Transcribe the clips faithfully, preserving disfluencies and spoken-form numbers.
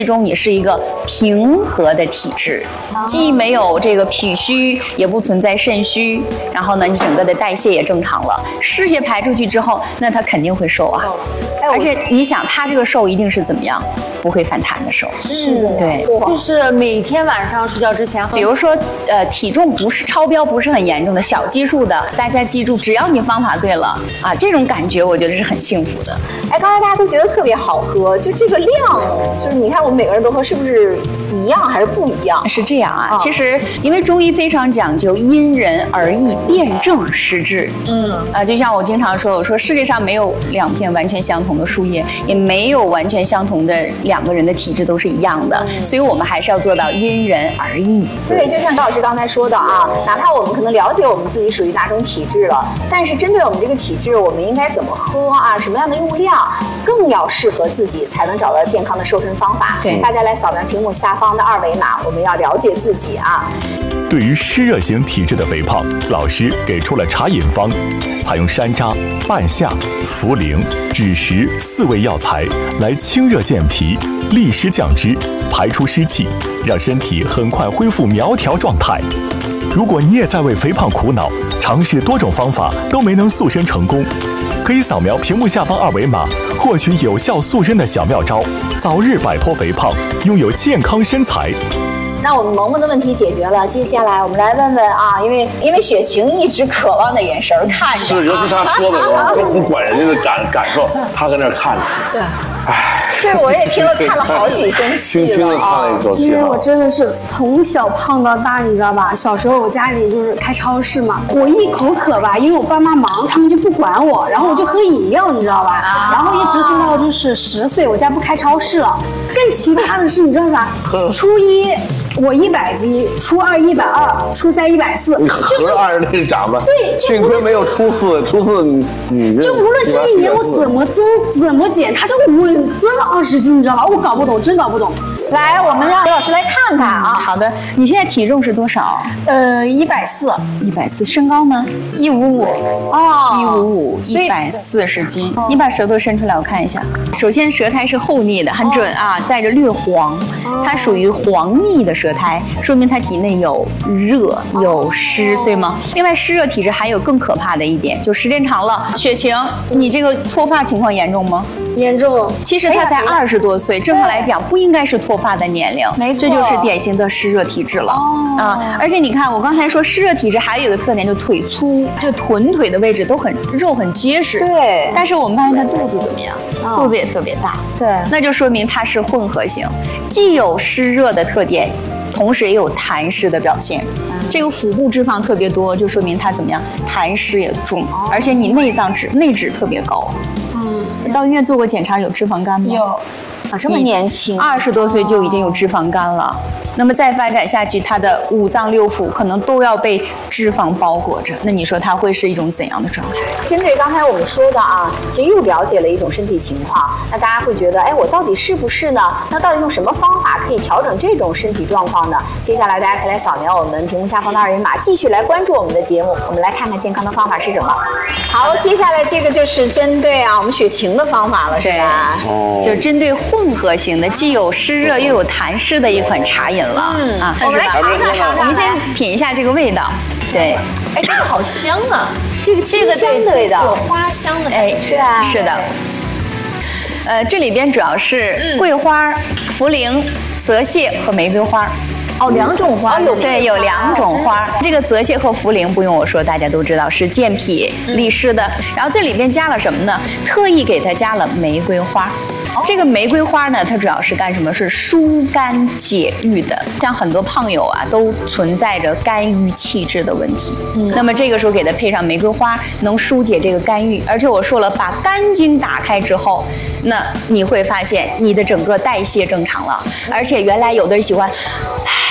最终你是一个平和的体质，既没有这个脾虚，也不存在肾虚，然后呢，你整个的代谢也正常了，湿邪排出去之后，那它肯定会瘦啊。而且你想，它这个瘦一定是怎么样？不会反弹的瘦。 是的， 对， 就是每天晚上睡觉之前， 比如说，呃，体重不是超标，不是很严重的小基数的，大家记住，只要你方法对了啊，这种感觉我觉得是很幸福的。 哎，刚才大家都觉得特别好喝，就这个量，就是你看我们每个人都喝，是不是一样还是不一样？ 是这样啊， 哦、 其实因为中医非常讲究因人而异，辨证施治。嗯，啊，就像我经常说，我说世界上没有两片完全相同的树叶，也没有完全相同的两个人的体质都是一样的，嗯、所以我们还是要做到因人而异。 对，就像赵老师刚才说的啊，哪怕我们可能了解我们自己属于哪种体质了，但是针对我们这个体质，我们应该怎么喝啊，什么样的用量，更要适合自己，才能找到健康的瘦身方法。 对， 大家来扫描屏幕下方的二维码，我们要了解自己啊。 对于湿热型体质的肥胖，老师给出了茶饮方，采用山楂、半夏、茯苓、枳实四味药材来清热健脾、利湿降脂、排出湿气，让身体很快恢复苗条状态。如果你也在为肥胖苦恼，尝试多种方法都没能塑身成功，可以扫描屏幕下方二维码，获取有效塑身的小妙招，早日摆脱肥胖，拥有健康身材。 那我们萌萌的问题解决了，接下来我们来问问啊，因为因为雪晴一直渴望的眼神看着， 是，尤其他说的时候都不管人家的感感受，他搁那儿看着。 对，哎，这我也听了看了好几星期了， 轻轻的看了一周期。 因为我真的是从小胖到大，你知道吧？小时候我家里就是开超市嘛，我一口渴吧，因为我爸妈忙，他们就不管我，然后我就喝饮料，你知道吧？然后一直喝到就是十岁，我家不开超市了。更奇葩的是，你知道啥？初一我一百斤，初二一百二，初三一百四， 就是按着那个长吧。 对， 幸亏没有初四，初四你你就无论这一年我怎么增怎么减，它就稳增二十斤，你知道吧？我搞不懂，真搞不懂。 来，我们让刘老师来看看啊。 好的，你现在体重是多少？ 呃，一百四， 一百四。身高呢？ 一五五。 哦，一五五，一百四十斤。你把舌头伸出来，我看一下。首先，舌苔是厚腻的，很准啊，带着略黄，它属于黄腻的舌苔，说明它体内有热有湿，对吗？另外，湿热体质还有更可怕的一点，就时间长了，雪晴，你这个脱发情况严重吗？ 严重。 其实他才二十多岁，正常来讲不应该是脱发的年龄， 没错， 这就是典型的湿热体质了。哦、啊！而且你看，我刚才说湿热体质还有一个特点，就腿粗，这个臀腿的位置都很肉很结实。 对。 但是我们发现他肚子怎么样？哦、肚子也特别大。 对。 那就说明它是混合型，既有湿热的特点，同时也有痰湿的表现。嗯、这个腹部脂肪特别多，就说明它怎么样？痰湿也重，哦、而且你内脏脂内脂特别高。嗯，到医院做过检查，有脂肪肝吗？ 有。 啊，这么年轻， 二十多岁就已经有脂肪肝了。那么再发展下去，他的五脏六腑可能都要被脂肪包裹着。那你说他会是一种怎样的状态？ 针对刚才我们说的啊，其实又了解了一种身体情况。那大家会觉得，哎，我到底是不是呢？那到底用什么方法可以调整这种身体状况呢？接下来大家可以来扫描我们屏幕下方的二维码，继续来关注我们的节目。我们来看看健康的方法是什么。好，接下来这个就是针对啊我们雪晴的方法了，是吧？ 哦， 就是针对混合型的，既有湿热又有痰湿的一款茶饮了。嗯啊， 我们来尝尝尝尝， 我们先品一下这个味道。对， 哎，这个好香啊！ 这个清香的味道， 有花香的感觉。 哎，是啊，是的。呃，这里边主要是桂花、茯苓、泽泻和玫瑰花。 哦，两种花有对，有两种花。这个泽泻和茯苓不用我说，大家都知道是健脾利湿的。然后这里边加了什么呢？特意给它加了玫瑰花。这个玫瑰花呢，它主要是干什么？是疏肝解郁的。像很多胖友啊，都存在着肝郁气滞的问题。嗯，那么这个时候给它配上玫瑰花，能疏解这个肝郁。而且我说了，把肝经打开之后，那你会发现你的整个代谢正常了。而且原来有的人喜欢，唉。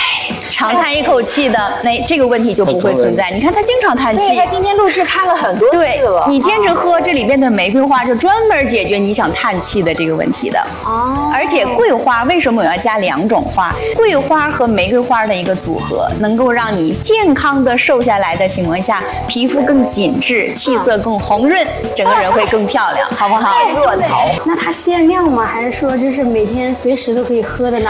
长叹一口气的，那这个问题就不会存在。你看他经常叹气， 对，他今天录制看了很多次对了。 你坚持喝这里边的玫瑰花，就专门解决你想叹气的这个问题的。 哦， 而且桂花为什么我要加两种花？桂花和玫瑰花的一个组合，能够让你健康的瘦下来的情况下，皮肤更紧致，气色更红润，整个人会更漂亮，好不好？ 热头。 那它限量吗？还是说就是每天随时都可以喝的呢？